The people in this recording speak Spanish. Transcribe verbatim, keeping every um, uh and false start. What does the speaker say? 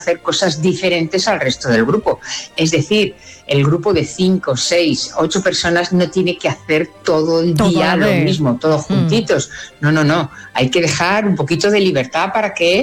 hacer cosas diferentes al resto del grupo. Es decir, el grupo de cinco, seis, ocho personas no tiene que hacer todo el Todo día a lo ver. mismo, todos juntitos. Mm. No, no, no. Hay que dejar un poquito de libertad para que